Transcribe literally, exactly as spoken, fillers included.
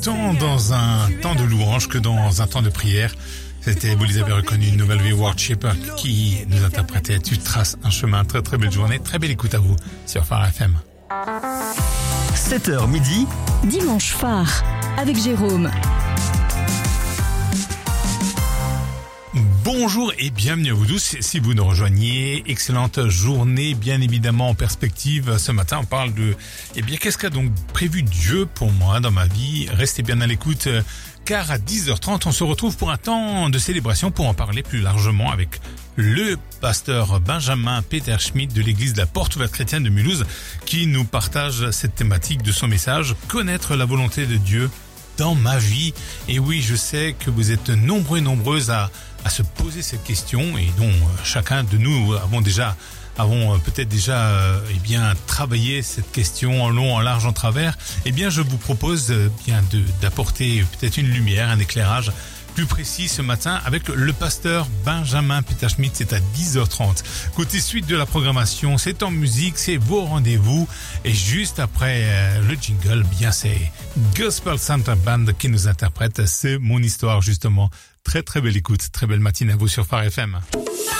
tant dans un temps de louange que dans un temps de prière. C'était, vous les avez reconnus, une nouvelle vie Worshipper qui nous interprétait Tu traces un chemin. Très très belle journée, très belle écoute à vous sur Phare F M. sept heures midi. Dimanche Phare avec Jérôme. Bonjour et bienvenue à vous tous. Si vous nous rejoignez, excellente journée bien évidemment en perspective. Ce matin on parle de, eh bien qu'est-ce qu'a donc prévu Dieu pour moi dans ma vie. Restez bien à l'écoute car à dix heures trente on se retrouve pour un temps de célébration pour en parler plus largement avec le pasteur Benjamin Peter Schmidt de l'église de la Porte Ouverte Chrétienne de Mulhouse qui nous partage cette thématique de son message, connaître la volonté de Dieu dans ma vie. Et oui, je sais que vous êtes nombreux et nombreuses à, à se poser cette question et dont chacun de nous avons déjà, avons peut-être déjà euh, eh bien travaillé cette question en long, en large, en travers. Eh bien, je vous propose euh, bien de, d'apporter peut-être une lumière, un éclairage plus précis ce matin avec le pasteur Benjamin Peter Schmidt. C'est à dix heures trente. Côté suite de la programmation, c'est en musique, c'est vos rendez-vous. Et juste après euh, le jingle, bien c'est Gospel Center Band qui nous interprète. C'est mon histoire justement. Très très belle écoute, très belle matinée à vous sur Phare F M.